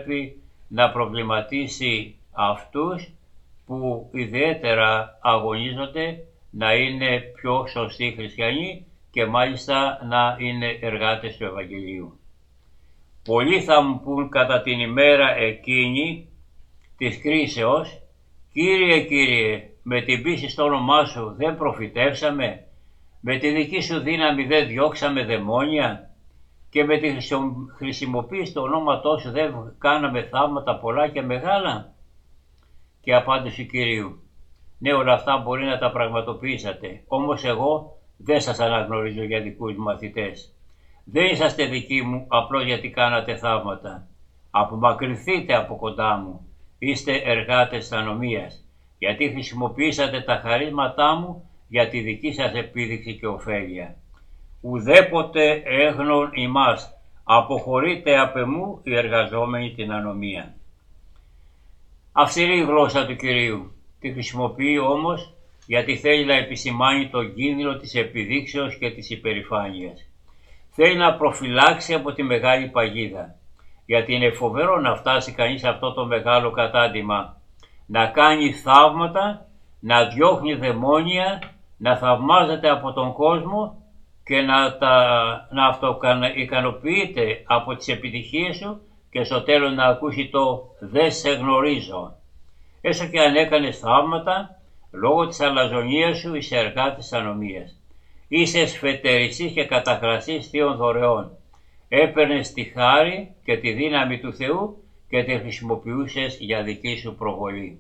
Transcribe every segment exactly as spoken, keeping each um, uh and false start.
πρέπει να προβληματίσει αυτούς που ιδιαίτερα αγωνίζονται να είναι πιο σωστοί χριστιανοί και μάλιστα να είναι εργάτες του Ευαγγελίου. Πολλοί θα μου πούν κατά την ημέρα εκείνη της κρίσεως, «Κύριε, Κύριε, με την πίστη στο όνομά Σου δεν προφητεύσαμε, με τη δική Σου δύναμη δεν διώξαμε δαιμόνια και με τη χρησιμοποίηση του ονόματός Σου δεν κάναμε θαύματα πολλά και μεγάλα?» Και απάντηση Κυρίου, «Ναι, όλα αυτά μπορεί να τα πραγματοποιήσατε, όμως εγώ δεν σας αναγνωρίζω για δικούς μου μαθητές. Δεν είσαστε δικοί μου απλώς γιατί κάνατε θαύματα. Απομακρυνθείτε από κοντά μου. Είστε εργάτες της ανομίας, γιατί χρησιμοποιήσατε τα χαρίσματά μου για τη δική σας επίδειξη και ωφέλεια. Ουδέποτε έγνων ημάς, αποχωρείτε απ' εμού οι εργαζόμενοι την ανομία». Αυστηρή η γλώσσα του Κυρίου, τη χρησιμοποιεί όμως γιατί θέλει να επισημάνει τον κίνδυνο της επιδείξεως και της υπερηφάνειας. Θέλει να προφυλάξει από τη μεγάλη παγίδα, γιατί είναι φοβερό να φτάσει κανείς σε αυτό το μεγάλο κατάντημα, να κάνει θαύματα, να διώχνει δαιμόνια, να θαυμάζεται από τον κόσμο και να, τα, να αυτοικανοποιείται από τις επιτυχίες σου και στο τέλος να ακούσει το «δεν σε γνωρίζω». Έστω και αν έκανες θαύματα, λόγω της αλαζονίας σου είσαι εργάτης της ανομίας. Είσαι σφετεριστής και καταχραστής θείων δωρεών. Έπαιρνες τη χάρη και τη δύναμη του Θεού και τη χρησιμοποιούσες για δική σου προβολή.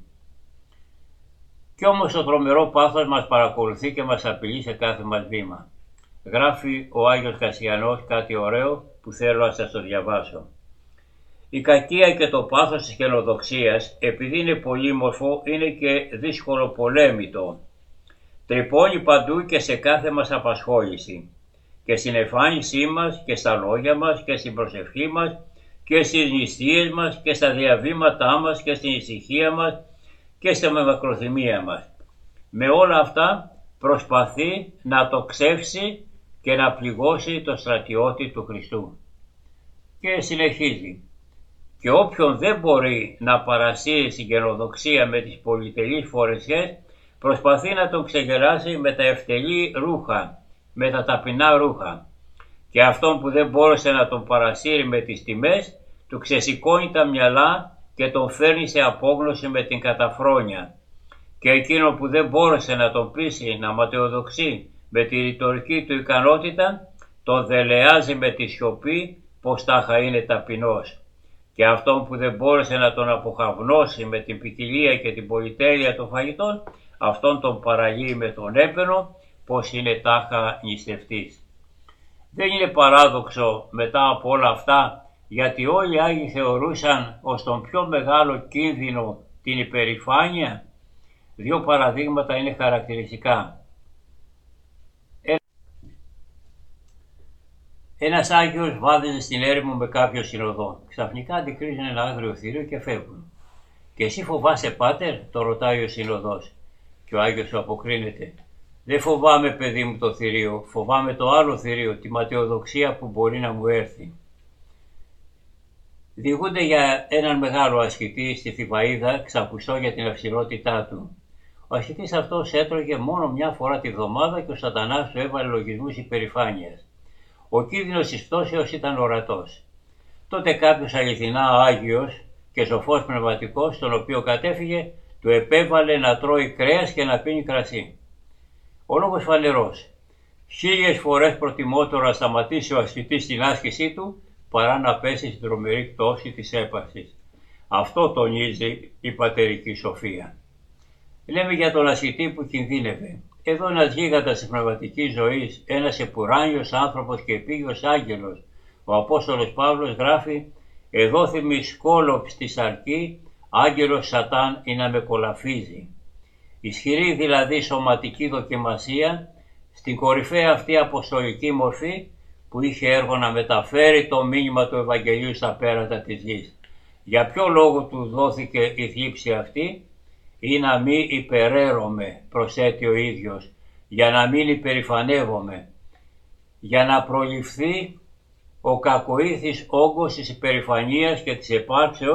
Κι όμως το τρομερό πάθος μας παρακολουθεί και μας απειλεί σε κάθε μας βήμα. Γράφει ο Άγιος Κασιανός κάτι ωραίο που θέλω να σας το διαβάσω. Η κακία και το πάθος της καινοδοξίας, επειδή είναι πολύμορφο, είναι και δύσκολο πολέμητο. Τρυπώνει παντού και σε κάθε μας απασχόληση. Και στην εμφάνισή μας και στα λόγια μας και στην προσευχή μας και στις νηστείες μας και στα διαβήματά μας και στην ησυχία μας και στη μακροθυμία μας. Με όλα αυτά προσπαθεί να το ξεύσει και να πληγώσει το στρατιώτη του Χριστού. Και συνεχίζει. Και όποιον δεν μπορεί να παρασύρει στην καινοδοξία με τις πολυτελείς φορεσιές, προσπαθεί να τον ξεγελάσει με τα ευτελή ρούχα, με τα ταπεινά ρούχα. Και αυτόν που δεν μπόρεσε να τον παρασύρει με τις τιμές, του ξεσηκώνει τα μυαλά και τον φέρνει σε απόγνωση με την καταφρόνια. Και εκείνο που δεν μπόρεσε να τον πείσει να ματαιοδοξεί με τη ρητορική του ικανότητα, τον δελεάζει με τη σιωπή πως τάχα είναι ταπεινός. Και αυτόν που δεν μπόρεσε να τον αποχαυνώσει με την ποικιλία και την πολυτέλεια των φαγητών, αυτόν τον παραλύει με τον έπαινο πως είναι τάχα νηστευτής. Δεν είναι παράδοξο μετά από όλα αυτά, γιατί όλοι οι Άγιοι θεωρούσαν ως τον πιο μεγάλο κίνδυνο την υπερηφάνεια. Δύο παραδείγματα είναι χαρακτηριστικά. Ένας Άγιος βάδιζε στην έρημο με κάποιο συνοδό. Ξαφνικά αντικρίζουν ένα άγριο θηρίο και φεύγουν. «Και εσύ φοβάσαι, πάτερ?» το ρωτάει ο συνοδός. Και ο Άγιος του αποκρίνεται. «Δεν φοβάμαι, παιδί μου, το θηρίο, φοβάμαι το άλλο θηρίο, τη ματαιοδοξία που μπορεί να μου έρθει». Διηγούνται για έναν μεγάλο ασκητή στη Θηβαΐδα, ξαπουστό για την αυστηρότητά του. Ο ασκητής αυτός έτρωγε μόνο μια φορά τη βδομάδα και ο σατανάς του έβαλε λογισμούς υπερηφάνειας. Ο κίνδυνος της πτώσεως ήταν ορατός. Τότε κάποιος αληθινά Άγιος και σοφός πνευματικός, τον οποίο κατέφυγε, του επέβαλε να τρώει κρέας και να πίνει κρασί. Ο λόγος φανερός. Χίλιες φορές προτιμότερο να σταματήσει ο ασκητής την άσκησή του, παρά να πέσει στην τρομερή πτώση της έπαρσης. Αυτό τονίζει η πατερική σοφία. Λέμε για τον ασκητή που κινδύνευε. Εδώ ένας γίγαντας της πνευματικής ζωής, ένας επουράνιος άνθρωπος και επίγειος άγγελος. Ο Απόστολος Παύλος γράφει «Εδόθη μη σκόλοψ στη σαρκή, άγγελος Σατάν ή να με κολαφίζει». Ισχυρή δηλαδή σωματική δοκιμασία, στην κορυφαία αυτή αποστολική μορφή που είχε έργο να μεταφέρει το μήνυμα του Ευαγγελίου στα πέρατα της γης. Για ποιο λόγο του δόθηκε η θλίψη αυτή? Ή να μην υπεραίρομαι, προσθέτει ο ίδιος, για να μην υπερηφανεύομαι, για να προληφθεί ο κακοήθης όγκος της υπερηφανίας και της επάρξεως